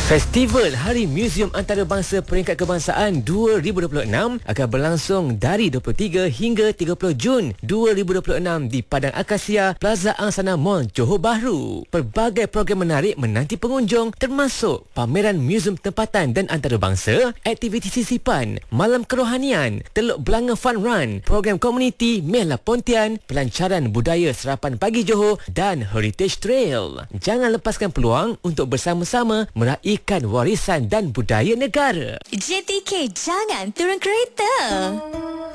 Festival Hari Muzium Antarabangsa Peringkat Kebangsaan 2026 akan berlangsung dari 23 hingga 30 Jun 2026 di Padang Akasia, Plaza Angsana Mall, Johor Bahru. Pelbagai program menarik menanti pengunjung termasuk pameran muzium tempatan dan antarabangsa, aktiviti sisipan, malam kerohanian, Teluk Belanga Fun Run, program komuniti Mela Pontian, pelancaran budaya Serapan Pagi Johor dan Heritage Trail. Jangan lepaskan peluang untuk bersama-sama meraihkan warisan dan budaya negara. JTK, jangan turun kereta.